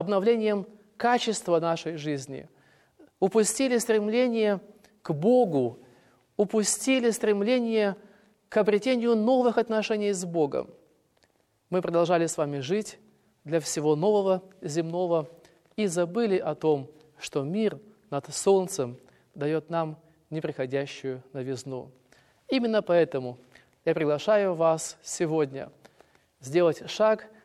обновлением качества нашей жизни, упустили стремление к Богу, упустили стремление к обретению новых отношений с Богом. Мы продолжали с вами жить для всего нового, земного, и забыли о том, что мир над солнцем дает нам неприходящую новизну. Именно поэтому я приглашаю вас сегодня сделать шаг